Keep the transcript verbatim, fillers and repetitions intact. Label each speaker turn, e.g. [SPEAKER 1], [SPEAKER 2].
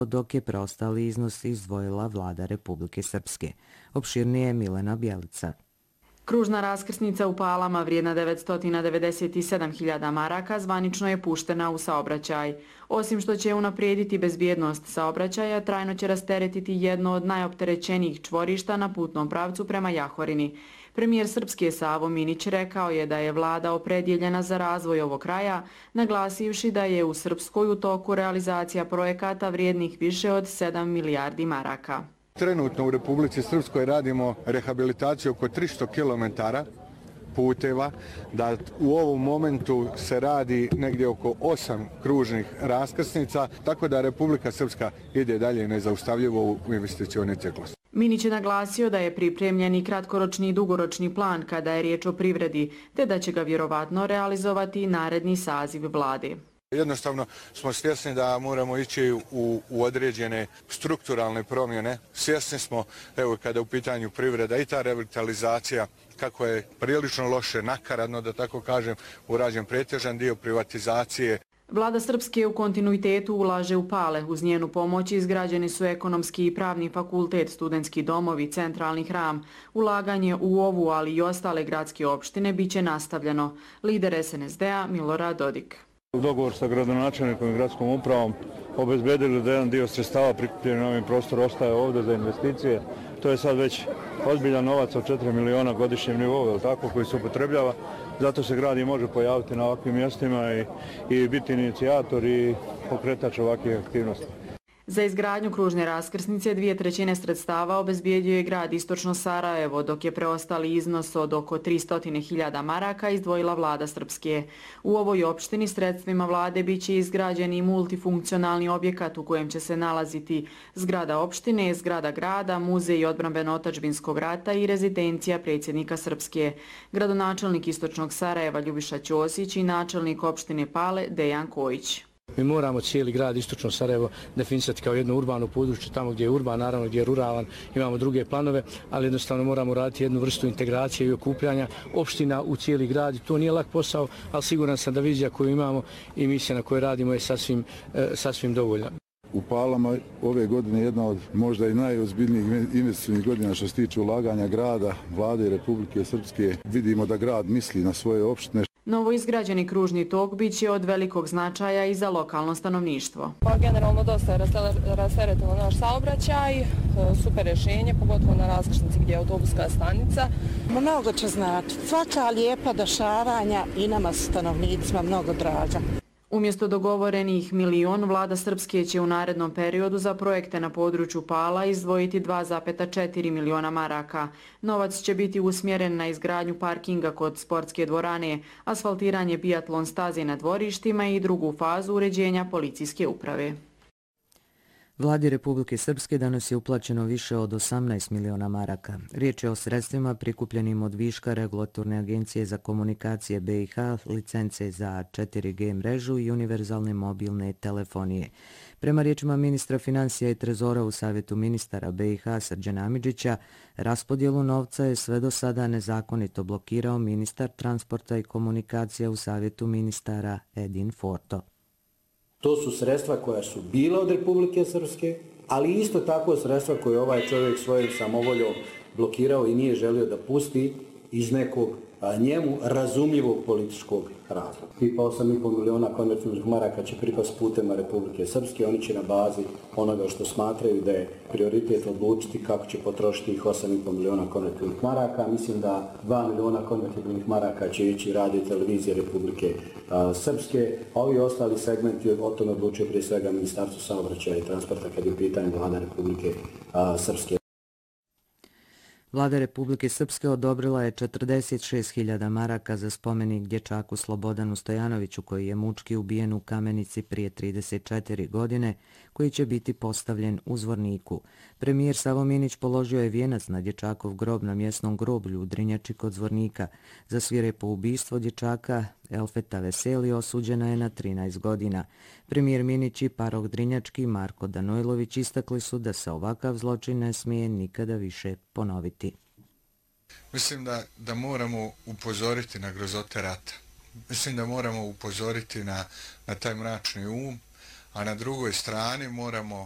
[SPEAKER 1] dok je preostali iznos izdvojila vlada Republike Srpske. Opširnije Milena Bjelica.
[SPEAKER 2] Kružna raskrsnica u Palama vrijedna devetsto devedeset sedam hiljada maraka zvanično je puštena u saobraćaj. Osim što će unaprijediti bezbjednost saobraćaja, trajno će rasteretiti jedno od najopterećenijih čvorišta na putnom pravcu prema Jahorini. Premijer Srpske Savo Minić rekao je da je vlada opredjeljena za razvoj ovog kraja, naglasivši da je u Srpskoj u toku realizacija projekata vrijednih više od sedam milijardi maraka.
[SPEAKER 3] Trenutno u Republici Srpskoj radimo rehabilitaciju oko tristo kilometara puteva, da u ovom momentu se radi negdje oko osam kružnih raskrsnica, tako da Republika Srpska ide dalje nezaustavljivo u investicioni ciklus.
[SPEAKER 2] Minić je naglasio da je pripremljen i kratkoročni i dugoročni plan kada je riječ o privredi, te da će ga vjerovatno realizovati naredni saziv vlade.
[SPEAKER 3] Jednostavno smo svjesni da moramo ići u, u određene strukturalne promjene. Svjesni smo, evo kada je u pitanju privreda i ta revitalizacija, kako je prilično loše, nakaradno da tako kažem, urađen pretežan dio privatizacije.
[SPEAKER 2] Vlada Srpske u kontinuitetu ulaže u Pale. Uz njenu pomoć izgrađeni su ekonomski i pravni fakultet, studentski domovi, centralni hram. Ulaganje u ovu, ali i ostale gradske opštine biće nastavljeno. Lider es en es de-a Milorad Dodik.
[SPEAKER 4] U dogovor sa gradonačelnikom i gradskom upravom obezbedili da jedan dio sredstava prikupljen na ovim prostoru ostaje ovdje za investicije. To je sad već ozbiljan novac od četiri miliona godišnjem nivou, tako, koji se upotrebljava. Zato se grad i može pojaviti na ovakvim mjestima i, i biti inicijator i pokretač ovakvih aktivnosti.
[SPEAKER 2] Za izgradnju kružne raskrsnice dvije trećine sredstava obezbijedio je grad Istočno Sarajevo, dok je preostali iznos od oko tristo hiljada maraka izdvojila vlada Srpske. U ovoj opštini sredstvima vlade biće izgrađen i multifunkcionalni objekat u kojem će se nalaziti zgrada opštine, zgrada grada, muzej odbrambeno-otadžbinskog rata i rezidencija predsjednika Srpske. Gradonačelnik Istočnog Sarajeva Ljubiša Ćosić i načelnik opštine Pale Dejan Kojić.
[SPEAKER 5] Mi moramo cijeli grad Istočno Sarajevo definisati kao jedno urbano područje, tamo gdje je urban, naravno gdje je ruralan, imamo druge planove, ali jednostavno moramo raditi jednu vrstu integracije i okupljanja opština u cijeli grad. To nije lak posao, ali siguran sam da vizija koju imamo i misija na kojoj radimo je sasvim, sasvim dovoljna.
[SPEAKER 6] U Palama ove godine jedna od možda i najozbiljnijih investicijnih godina što se tiče ulaganja grada, vlade Republike Srpske. Vidimo da grad misli na svoje opštine.
[SPEAKER 2] Novo izgrađeni kružni tok bit će od velikog značaja i za lokalno stanovništvo.
[SPEAKER 7] Pa generalno dosta je rasteretilo naš saobraćaj, super rješenje, pogotovo na raskrsnici gdje je autobuska stanica.
[SPEAKER 8] Mnogo će znači, svaka lijepa dešavanja i nama stanovnicima mnogo draga.
[SPEAKER 2] Umjesto dogovorenih milion, vlada Srpske će u narednom periodu za projekte na području Pala izdvojiti dva zarez četiri miliona maraka. Novac će biti usmjeren na izgradnju parkinga kod sportske dvorane, asfaltiranje biatlon staze na dvorištima i drugu fazu uređenja policijske uprave.
[SPEAKER 1] Vladi Republike Srpske danas je uplaćeno više od osamnaest miliona maraka. Riječ je o sredstvima prikupljenim od viška Regulatorne agencije za komunikacije be i ha, licence za četiri ge mrežu i univerzalne mobilne telefonije. Prema riječima ministra financija i trezora u Savjetu ministara be i ha Srđana Amidžića, raspodjelu novca je sve do sada nezakonito blokirao ministar transporta i komunikacija u Savjetu ministara Edin Forto.
[SPEAKER 9] To su sredstva koja su bila od Republike Srpske, ali isto tako sredstva koje ovaj čovjek svojom samovoljom blokirao i nije želio da pusti iz nekog njemu razumljivog političkog razloga. Tipa osam i pol miliona konvertibilnih maraka će pripasti putem Republike Srpske, oni će na bazi onoga što smatraju da je prioritet odlučiti kako će potrošiti ih osam i pol miliona konvertibilnih maraka. Mislim da dva miliona konvertibilnih maraka će ići radio i televizije Republike a, Srpske, a ovi ostali segmenti o tome odlučuje prije svega Ministarstvo saobraćaja i transporta kad je u pitanju vlada Republike a, Srpske.
[SPEAKER 1] Vlada Republike Srpske odobrila je četrdeset šest hiljada maraka za spomenik dječaku Slobodanu Stojanoviću koji je mučki ubijen u Kamenici prije trideset četiri godine, koji će biti postavljen u Zvorniku. Premijer Savo Minić položio je vijenac na dječakov grob na mjesnom groblju u Drinjači kod Zvornika. Za svirepo ubistvo dječaka Elfeta Veseli osuđena je na trinaest godina. Premijer Minić i parok Drinjački Marko Danojlović istakli su da se ovakav zločin ne smije nikada više ponoviti.
[SPEAKER 3] Mislim da, da moramo upozoriti na grozote rata. Mislim da moramo upozoriti na, na taj mračni um, a na drugoj strani moramo